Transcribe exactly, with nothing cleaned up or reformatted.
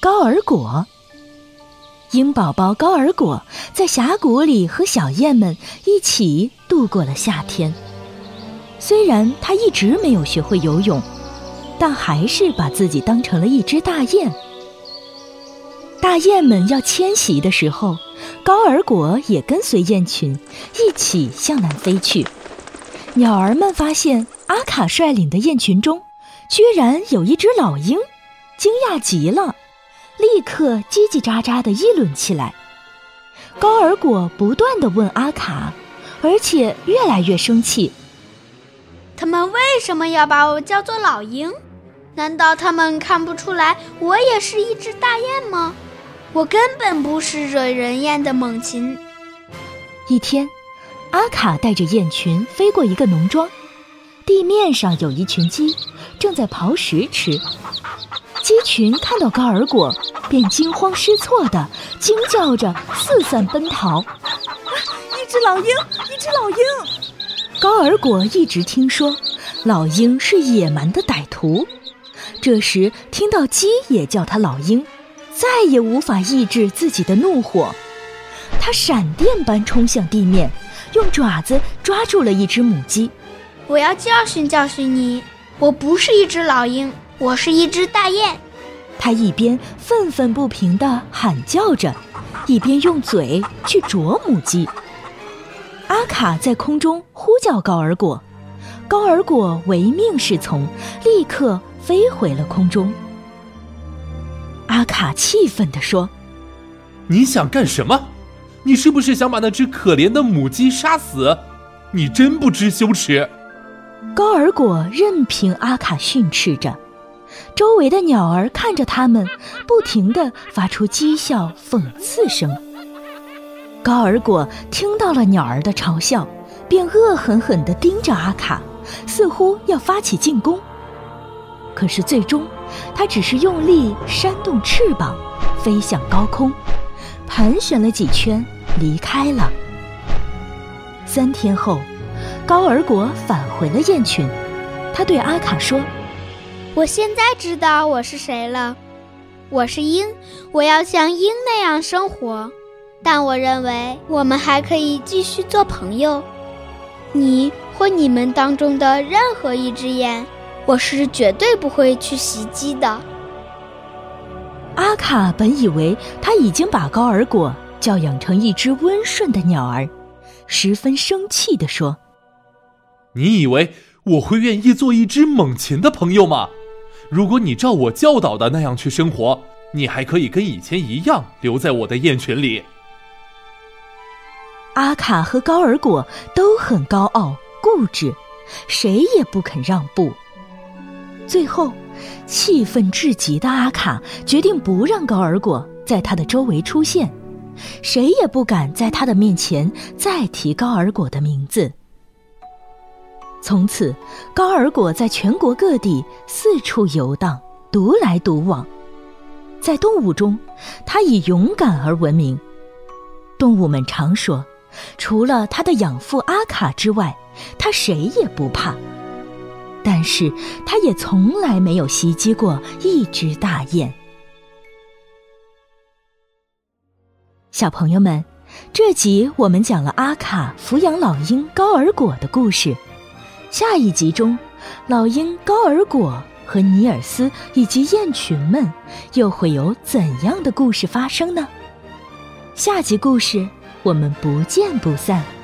高尔果。鹰宝宝高尔果在峡谷里和小雁们一起度过了夏天。虽然他一直没有学会游泳，但还是把自己当成了一只大雁。大雁们要迁徙的时候，高尔果也跟随雁群一起向南飞去。鸟儿们发现阿卡率领的雁群中居然有一只老鹰，惊讶极了，立刻叽叽喳喳地议论起来。高尔果不断地问阿卡，而且越来越生气。 他们为什么要把我叫做老鹰？难道他们看不出来我也是一只大雁吗？我根本不是惹人厌的猛禽。 一天，阿卡带着雁群飞过一个农庄，地面上有一群鸡正在刨食吃。鸡群看到高尔果，便惊慌失措地惊叫着四散奔逃。啊， 一只老鹰，一只老鹰！ 高尔果一直听说老鹰是野蛮的歹徒，这时听到鸡也叫他老鹰，再也无法抑制自己的怒火。他闪电般冲向地面，用爪子抓住了一只母鸡。 我要教训教训你，我不是一只老鹰，我是一只大雁。 他一边愤愤不平地喊叫着，一边用嘴去啄母鸡。阿卡在空中呼叫高尔果，高尔果唯命是从，立刻飞回了空中。阿卡气愤地说： 你想干什么？你是不是想把那只可怜的母鸡杀死？你真不知羞耻！ 高尔果任凭阿卡训斥着，周围的鸟儿看着他们，不停地发出讥笑讽刺声。高尔果听到了鸟儿的嘲笑，便恶狠狠地盯着阿卡，似乎要发起进攻。可是最终他只是用力扇动翅膀，飞向高空，盘旋了几圈离开了。三天后，高尔果返回了雁群，他对阿卡说： 我现在知道我是谁了，我是鹰，我要像鹰那样生活，但我认为我们还可以继续做朋友。你或你们当中的任何一只雁，我是绝对不会去袭击的。 阿卡本以为他已经把高尔果教养成一只温顺的鸟儿，十分生气地说： 你以为我会愿意做一只猛禽的朋友吗？如果你照我教导的那样去生活，你还可以跟以前一样留在我的雁群里。 阿卡和高尔果都很高傲固执，谁也不肯让步。最后，气愤至极的阿卡决定不让高尔果在他的周围出现，谁也不敢在他的面前再提高尔果的名字。从此，高尔果在全国各地四处游荡，独来独往。在动物中，他以勇敢而闻名。动物们常说，除了他的养父阿卡之外，他谁也不怕。但是他也从来没有袭击过一只大雁。小朋友们，这集我们讲了阿卡抚养老鹰高尔果的故事。下一集中，老鹰高尔果和尼尔斯以及雁群们又会有怎样的故事发生呢？下集故事我们不见不散。